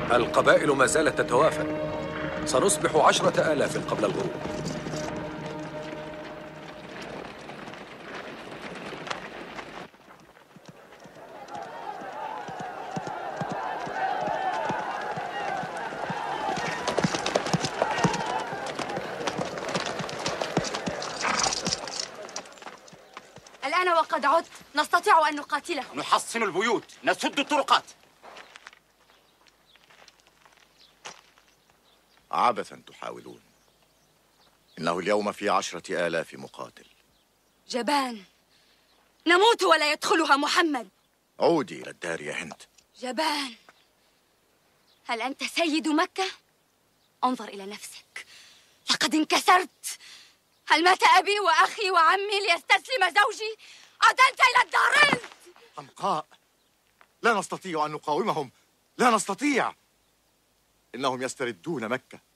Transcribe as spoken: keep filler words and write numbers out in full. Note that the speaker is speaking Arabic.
القبائل ما زالت تتوافد. سنصبح عشرة آلاف قبل الغروب. الآن وقد عدت نستطيع أن نقاتله. نحصن البيوت، نسد الطرقات. عبثا تحاولون. إنه اليوم في عشرة آلاف مقاتل. جبان، نموت ولا يدخلها محمد. عودي إلى الدار يا هند. جبان، هل أنت سيد مكة؟ انظر إلى نفسك، لقد انكسرت. هل مات أبي وأخي وعمي ليستسلم زوجي؟ عدلت إلى الدارين. حمقاء، لا نستطيع أن نقاومهم، لا نستطيع. إنهم يستردون مكة